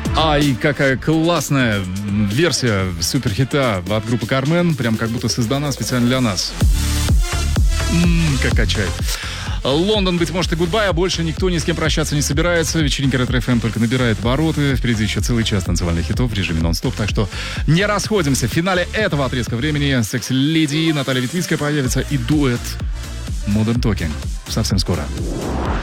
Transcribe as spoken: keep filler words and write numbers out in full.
Ай, какая классная версия суперхита от группы Кармен. Прям как будто создана специально для нас. Ммм, как качает. Лондон, быть может, и гудбай, а больше никто ни с кем прощаться не собирается. Вечеринка Ретро-эф эм только набирает обороты. Впереди еще целый час танцевальных хитов в режиме нон-стоп, так что не расходимся. В финале этого отрезка времени секси-леди Наталья Ветлицкая появится и дуэт Modern Talking. Совсем скоро.